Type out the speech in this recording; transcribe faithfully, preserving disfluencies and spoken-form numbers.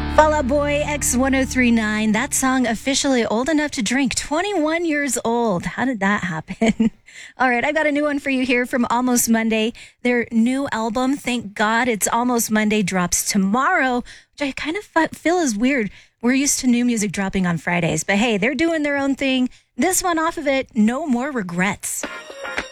Fall Out Boy X ten thirty-nine. That song officially old enough to drink. twenty-one years old. How did that happen? All right, I got a new one for you here from Almost Monday. Their new album, Thank God It's Almost Monday, drops tomorrow, which I kind of feel is weird. We're used to new music dropping on Fridays, but hey, they're doing their own thing. This one off of it, No More Regrets.